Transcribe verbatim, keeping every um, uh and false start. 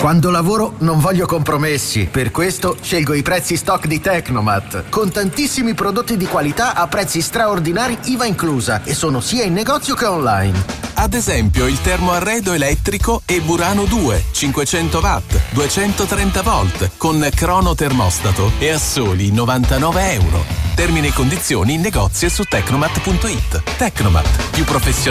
Quando lavoro non voglio compromessi, per questo scelgo i prezzi stock di Tecnomat, con tantissimi prodotti di qualità a prezzi straordinari I V A inclusa, e sono sia in negozio che online. Ad esempio il termoarredo elettrico e Burano due, cinquecento watt, duecentotrenta volt, con crono termostato e a soli novantanove euro. Termini e condizioni in negozio e su tecnomat punto it. Tecnomat, più professionale